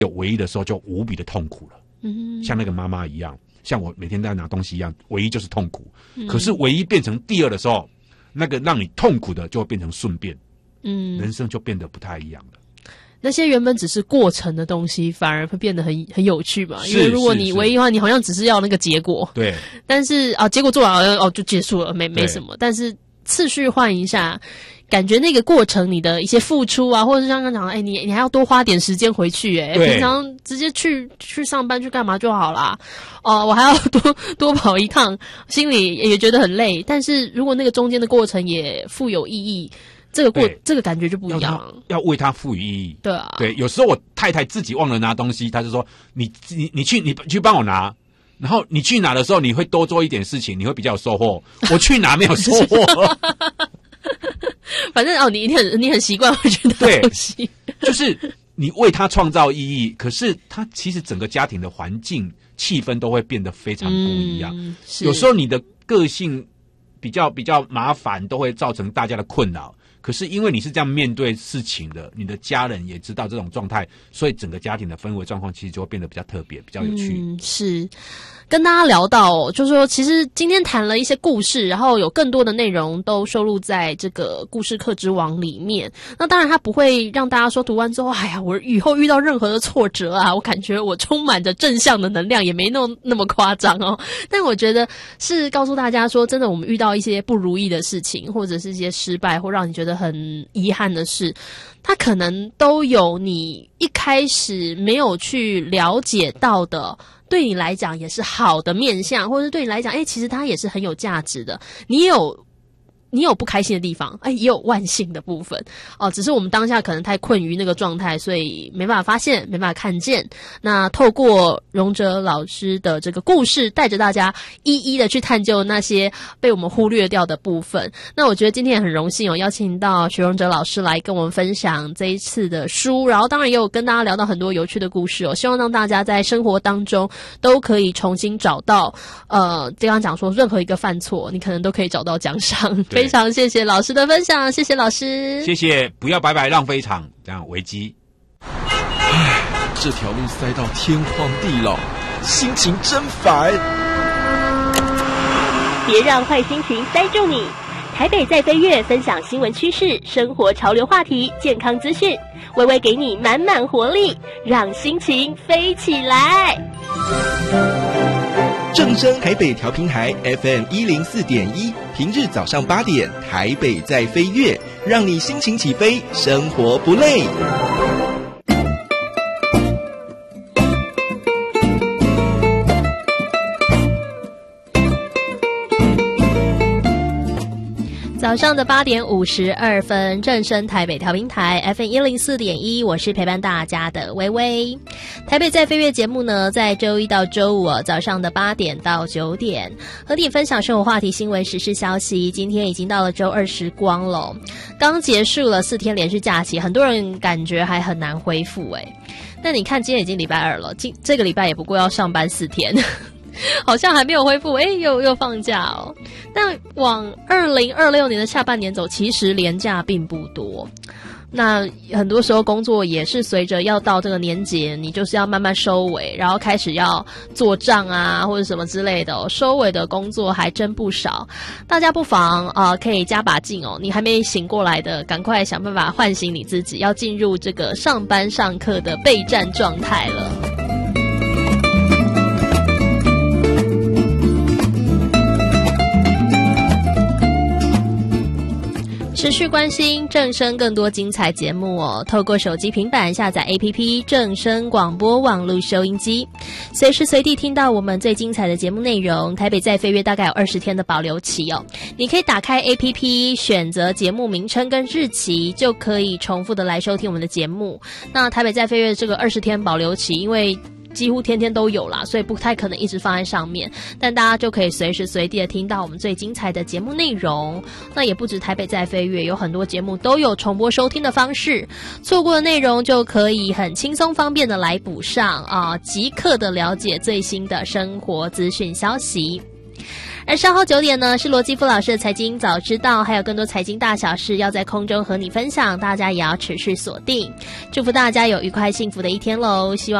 有唯一的时候就无比的痛苦了。像那个妈妈一样，像我每天在拿东西一样，唯一就是痛苦。可是唯一变成第二的时候，那个让你痛苦的就会变成顺便。人生就变得不太一样了。 那些原本只是过程的东西，反而会变得很有趣嘛。因为如果你唯一的话，你好像只是要那个结果。对。但是结果做完了就结束了，没什么。但是次序换一下，感觉那个过程你的一些付出啊，或者是像刚讲你还要多花点时间回去平常直接去上班去干嘛就好啦。我还要多跑一趟，心里也觉得很累。但是如果那个中间的过程也富有意义，这个感觉就不一样了。 要为它赋予意义。 对啊。 对，有时候我太太自己忘了拿东西，她就说你去帮我拿。然后你去拿的时候，你会多做一点事情，你会比较有收获。我去拿没有收获。 反正你很习惯会去拿东西。 就是你为他创造意义，可是他其实整个家庭的环境气氛都会变得非常不一样。有时候你的个性比较麻烦，都会造成大家的困扰。可是因为你是这样面对事情的，你的家人也知道这种状态，所以整个家庭的氛围状况其实就会变得比较特别，比较有趣。 是跟大家聊到就是说其实今天谈了一些故事，然后有更多的内容都收录在这个故事客之网里面。那当然它不会让大家说读完之后我以后遇到任何的挫折啊，我感觉我充满着正向的能量，也没那么夸张但我觉得是告诉大家说，真的我们遇到一些不如意的事情，或者是一些失败，或让你觉得很遗憾的事，它可能都有你一开始没有去了解到的，对你来讲也是好的面向，或者是对你来讲其实它也是很有价值的。你有不开心的地方，也有万幸的部分只是我们当下可能太困于那个状态，所以没办法发现，没办法看见。那透过荣哲老师的这个故事，带着大家一一的去探究那些被我们忽略掉的部分。那我觉得今天也很荣幸邀请到徐荣哲老师来跟我们分享这一次的书，然后当然也有跟大家聊到很多有趣的故事希望让大家在生活当中都可以重新找到刚刚讲说任何一个犯错，你可能都可以找到奖赏。非常谢谢老师的分享，谢谢老师。 谢谢，不要白白浪费一场这样危机。 这条路塞到天荒地老，心情真烦。 别让坏心情塞住你。台北在飞跃分享新闻趋势、生活潮流话题、健康资讯，微微给你满满活力，让心情飞起来。 正声台北调频台 FM104.1，平日早上8点，台北在飞跃，让你心情起飞，生活不累。 早上的8点52分，正声台北调频台 FM104.1， 我是陪伴大家的微微。台北在飞跃节目呢，在周一到周五早上的8点到9点，和你分享生活话题、新闻、时事消息。今天已经到了周二时光了，刚结束了4天连续假期，很多人感觉还很难恢复但你看今天已经礼拜二了，这个礼拜也不过要上班4天。好像还没有恢复，又放假但往2026年的下半年走，其实连假并不多。那很多时候工作也是随着要到这个年节，你就是要慢慢收尾，然后开始要做账啊或者什么之类的收尾的工作还真不少。大家不妨可以加把劲你还没醒过来的，赶快想办法唤醒你自己，要进入这个上班上课的备战状态了。持续关心正声更多精彩节目透过手机平板下载 APP 正声广播网络收音机，随时随地听到我们最精彩的节目内容。台北在飞跃大概有20天的保留期你可以打开 APP 选择节目名称跟日期，就可以重复的来收听我们的节目。那台北在飞跃这个20天保留期，因为几乎天天都有啦，所以不太可能一直放在上面，但大家就可以随时随地的听到我们最精彩的节目内容。那也不止台北在飞跃，有很多节目都有重播收听的方式，错过的内容就可以很轻松方便的来补上即刻的了解最新的生活资讯消息。 而稍后9点呢，是罗基夫老师的财经早知道，还有更多财经大小事要在空中和你分享，大家也要持续锁定。祝福大家有愉快幸福的一天喽！希望